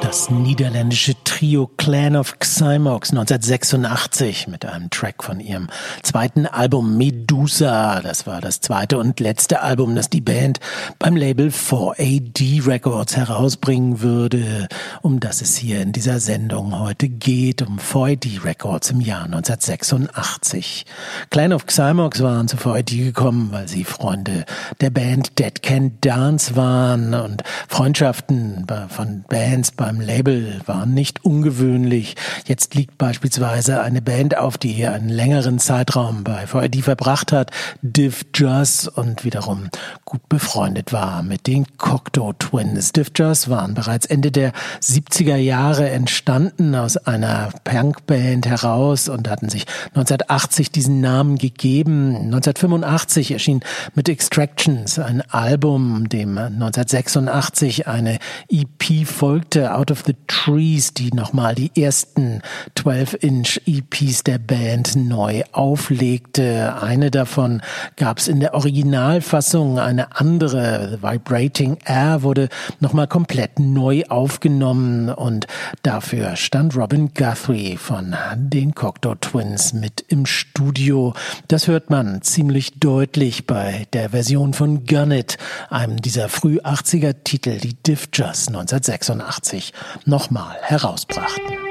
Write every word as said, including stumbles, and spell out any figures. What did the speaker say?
Das niederländische Trio Clan of Xymox neunzehnhundertsechsundachtzig mit einem Track von ihrem zweiten Album Medusa. Das war das zweite und letzte Album, das die Band beim Label four A D Records herausbringen würde, um das es hier in dieser Sendung heute geht, um four A D Records im Jahr neunzehnhundertsechsundachtzig. Clan of Xymox waren zu four A D gekommen, weil sie Freunde der Band Dead Can Dance waren, und Freundschaften von Bands beim Label waren nicht ungewöhnlich. Jetzt liegt beispielsweise eine Band auf, die hier einen längeren Zeitraum bei four A D verbracht hat, Div Juz, und wiederum gut befreundet war mit den Cocteau Twins. Div Juz waren bereits Ende der siebziger Jahre entstanden aus einer Punkband heraus und hatten sich neunzehnhundertachtzig diesen Namen gegeben. neunzehnhundertfünfundachtzig erschien mit Extractions ein Album, dem neunzehnhundertsechsundachtzig eine E P folgte, Out of the Trees, die nochmal die ersten zwölf Inch E Ps der Band neu auflegte. Eine davon gab es in der Originalfassung, eine andere, The Vibrating Air, wurde nochmal komplett neu aufgenommen, und dafür stand Robin Guthrie von den Cocteau Twins mit im Studio. Das hört man ziemlich deutlich bei der Version von Gun It, einem dieser früh achtziger Titel, die Div Juz neunzehnhundertsechsundachtzig nochmal herausbrachten.